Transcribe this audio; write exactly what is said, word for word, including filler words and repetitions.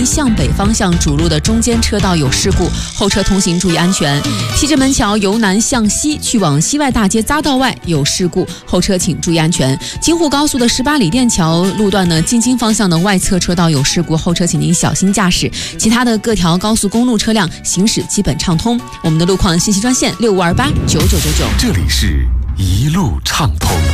向北方向主路的中间车道有事故，后车通行注意安全。西直门桥由南向西去往西外大街匝道外有事故，后车请注意安全。京沪高速的十八里店桥路段呢，进京方向的外侧车道有事故，后车请您小心驾驶。其他的各条高速公路车辆行驶基本畅通。我们的路况信息专线六五二八九九九九。 这里是一路畅通。